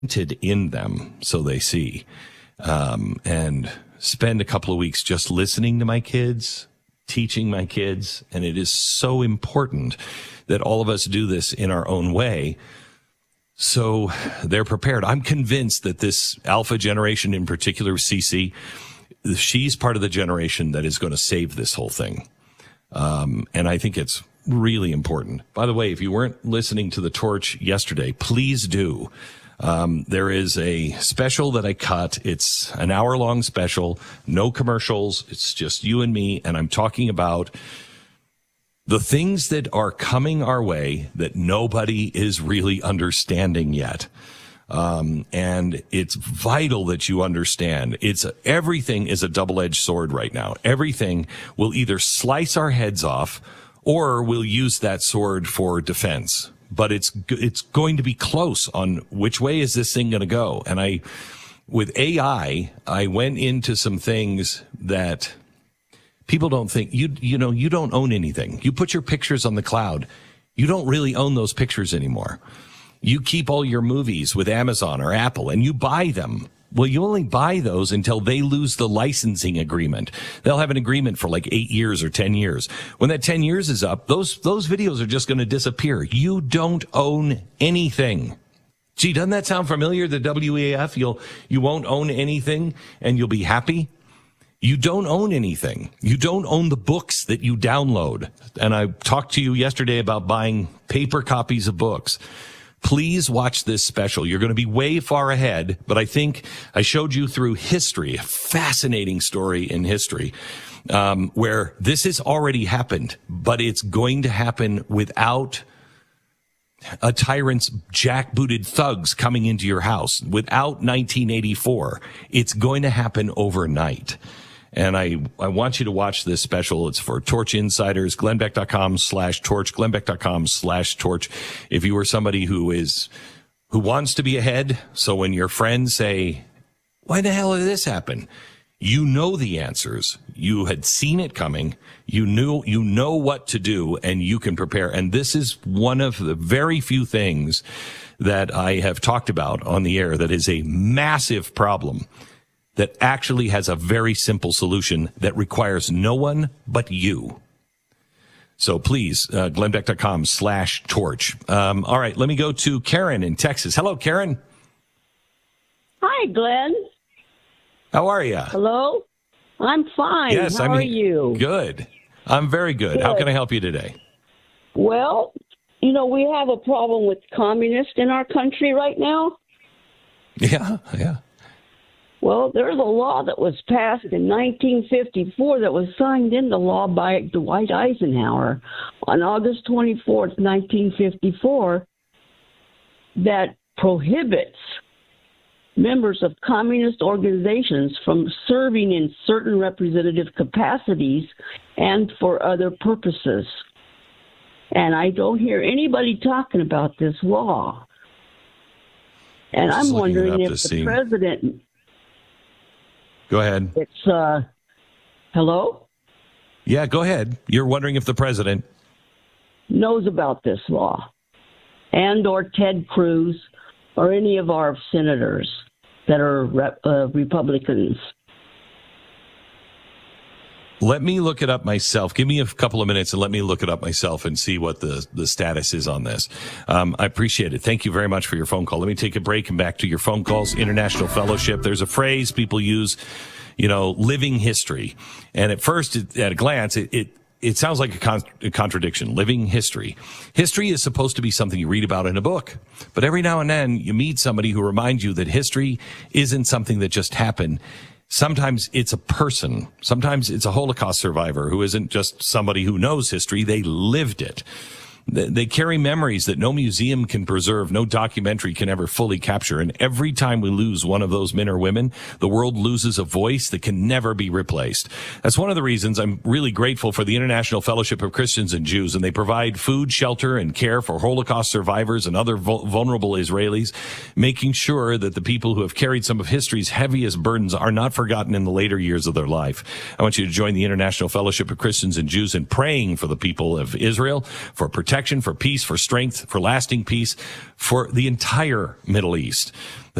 imprinted in them so they see. And spend a couple of weeks just listening to my kids, teaching my kids. And it is so important that all of us do this in our own way, so they're prepared. I'm convinced that this alpha generation, in particular, Cece, she's part of the generation that is going to save this whole thing. And I think it's really important. By the way, if you weren't listening to The Torch yesterday, please do. There is a special that I cut. It's an hour-long special, no commercials. It's just you and me, and I'm talking about the things that are coming our way that nobody is really understanding yet. And it's vital that you understand. Everything is a double-edged sword right now. Everything will either slice our heads off or we'll use that sword for defense. But it's going to be close on which way is this thing going to go. And with AI, I went into some things that people don't think. You don't own anything. You put your pictures on the cloud. You don't really own those pictures anymore. You keep all your movies with Amazon or Apple and you buy them. Well, you only buy those until they lose the licensing agreement. They'll have an agreement for like 8 years or 10 years. When that 10 years is up, those videos are just going to disappear. You don't own anything. Gee, doesn't that sound familiar? The WEAF, you won't own anything and you'll be happy. You don't own anything. You don't own the books that you download. And I talked to you yesterday about buying paper copies of books. Please watch this special. You're going to be way far ahead, but I think I showed you through history, a fascinating story in history, where this has already happened, but it's going to happen without a tyrant's jackbooted thugs coming into your house, without 1984. It's going to happen overnight. And I want you to watch this special. It's for Torch Insiders, glennbeck.com/torch, glennbeck.com/torch. If you are somebody who wants to be ahead, so when your friends say, why the hell did this happen? You know the answers. You had seen it coming. You know what to do, and you can prepare. And this is one of the very few things that I have talked about on the air that is a massive problem that actually has a very simple solution that requires no one but you. So please, glennbeck.com/torch. All right, let me go to Karen in Texas. Hello, Karen. Hi, Glenn. How are you? Hello. I'm fine. Yes, How are you? Good. I'm very good. How can I help you today? Well, we have a problem with communists in our country right now. Yeah. Well, there's a law that was passed in 1954 that was signed into law by Dwight Eisenhower on August 24th, 1954, that prohibits members of communist organizations from serving in certain representative capacities and for other purposes. And I don't hear anybody talking about this law. And I'm wondering if the president... Go ahead. It's, hello? Yeah, go ahead. You're wondering if the president knows about this law, and or Ted Cruz, or any of our senators that are Republicans. Let me look it up myself. Give me a couple of minutes and let me look it up myself and see what the status is on this. I appreciate it. Thank you very much for your phone call. Let me take a break and back to your phone calls. International Fellowship. There's a phrase people use, living history. And at first, at a glance, it sounds like a contradiction. Living history. History is supposed to be something you read about in a book. But every now and then you meet somebody who reminds you that history isn't something that just happened. Sometimes it's a person. Sometimes it's a Holocaust survivor who isn't just somebody who knows history. They lived it. They carry memories that no museum can preserve, no documentary can ever fully capture. And every time we lose one of those men or women, the world loses a voice that can never be replaced. That's one of the reasons I'm really grateful for the International Fellowship of Christians and Jews. And they provide food, shelter, and care for Holocaust survivors and other vulnerable Israelis, making sure that the people who have carried some of history's heaviest burdens are not forgotten in the later years of their life. I want you to join the International Fellowship of Christians and Jews in praying for the people of Israel, for protection protection, for peace, for strength, for lasting peace, for the entire Middle East.